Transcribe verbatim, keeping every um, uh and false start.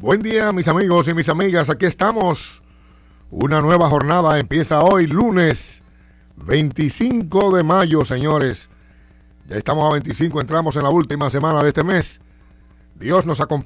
Buen día, mis amigos y mis amigas, aquí estamos. Una nueva jornada empieza hoy, lunes veinticinco de mayo, señores. Ya estamos a veinticinco, entramos en la última semana de este mes. Dios nos acompaña.